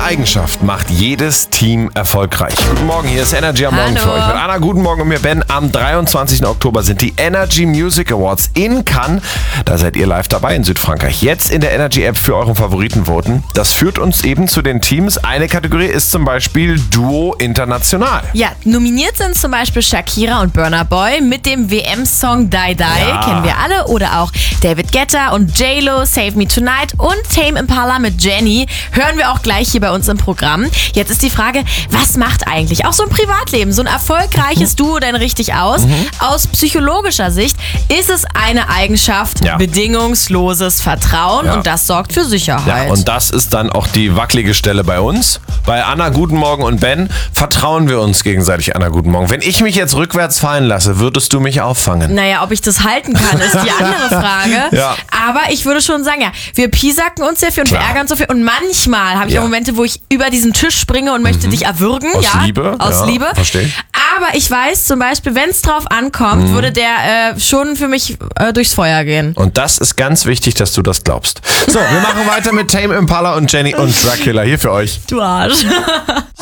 Eigenschaft macht jedes Team erfolgreich? Guten Morgen, hier ist Energy am Morgen für euch. Mit Anna, guten Morgen und mir Ben. Am 23. Oktober sind die Energy Music Awards in Cannes. Da seid ihr live dabei in Südfrankreich. Jetzt in der Energy App für euren Favoriten voten. Das führt uns eben zu den Teams. Eine Kategorie ist zum Beispiel Duo International. Ja, nominiert sind zum Beispiel Shakira und Burna Boy mit dem WM-Song Die Die, kennen wir alle. Oder auch David Guetta und J-Lo, Save Me Tonight und Tame Impala mit Jenny. Hören wir auch gleich hier bei uns im Programm. Jetzt ist die Frage, was macht eigentlich auch so ein Privatleben, so ein erfolgreiches Duo denn richtig aus? Aus psychologischer Sicht ist es eine Eigenschaft, bedingungsloses Vertrauen und das sorgt für Sicherheit. Ja, und das ist dann auch die wackelige Stelle bei uns. Bei Anna, guten Morgen und Ben vertrauen wir uns gegenseitig. Anna, guten Morgen. Wenn ich mich jetzt rückwärts fallen lasse, würdest du mich auffangen? Naja, ob ich das halten kann, ist die andere Frage. Ja. Aber ich würde schon sagen, ja, wir piesacken uns sehr viel und wir ärgern uns so viel. Und manchmal habe ich auch Momente, wo ich über diesen Tisch springe und möchte dich erwürgen. Aus Liebe. Aus Liebe. Verstehe. Aber ich weiß zum Beispiel, wenn es drauf ankommt, würde der schon für mich durchs Feuer gehen. Und das ist ganz wichtig, dass du das glaubst. So, wir machen weiter mit Tame Impala und Jenny und Dracula hier für euch. Du Arsch.